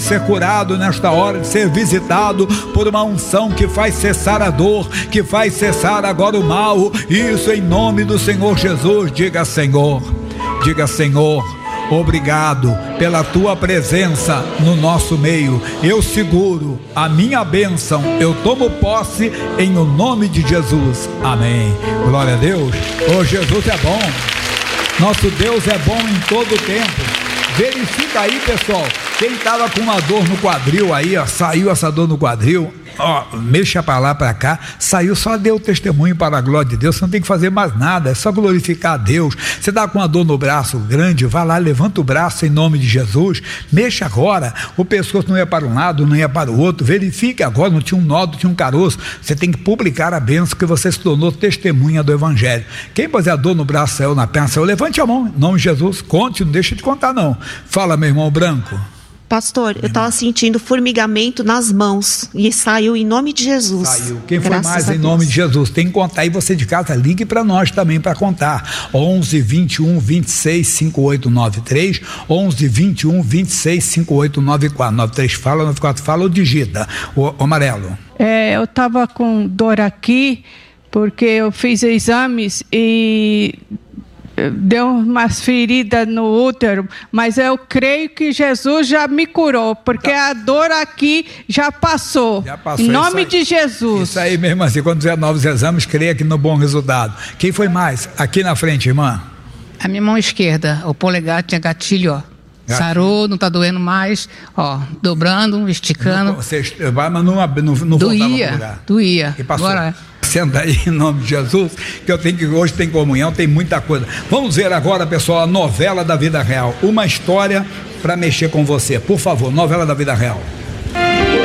ser curado nesta hora, de ser visitado por uma unção que faz cessar a dor, que faz cessar agora o mal. Isso em nome do Senhor Jesus. Diga Senhor, obrigado pela tua presença no nosso meio. Eu seguro a minha bênção, eu tomo posse em o nome de Jesus. Amém. Glória a Deus. Oh, Jesus é bom. Nosso Deus é bom em todo o tempo. Verifica aí, pessoal, quem estava com uma dor no quadril aí, ó, saiu essa dor no quadril, ó, mexa para lá, para cá, saiu, só deu testemunho para a glória de Deus. Você não tem que fazer mais nada, é só glorificar a Deus. Você está com uma dor no braço grande, vai lá, levanta o braço em nome de Jesus, mexa agora, o pescoço não ia para um lado, não ia para o outro, verifique agora, não tinha um nódulo, tinha um caroço. Você tem que publicar a bênção que você se tornou testemunha do Evangelho. Quem puser a dor no braço, saiu na perna, saiu, levante a mão, em nome de Jesus, conte, não deixa de contar não. Fala, meu irmão Branco. Pastor, eu estava sentindo formigamento nas mãos e saiu em nome de Jesus. Saiu. Quem foi mais em nome de Jesus? Tem que contar aí, você de casa, ligue para nós também para contar. 11 21 26 5893, 11 21 26 5894, 93 fala, 94 fala ou digita, o amarelo. Eu estava com dor aqui porque eu fiz exames e deu umas feridas no útero, mas eu creio que Jesus já me curou, porque a dor aqui já passou. Em nome de Jesus. Isso aí mesmo assim, quando fizer novos exames, creia que no bom resultado. Quem foi mais? Aqui na frente, irmã. A minha mão esquerda, o polegar tinha gatilho, ó. Sarou, não tá doendo mais, ó, dobrando, esticando. Você vai, mas não doía. E passou. Agora Senta aí em nome de Jesus, que hoje tem comunhão, tem muita coisa. Vamos ver agora, pessoal, a novela da vida real. Uma história para mexer com você. Por favor, novela da vida real.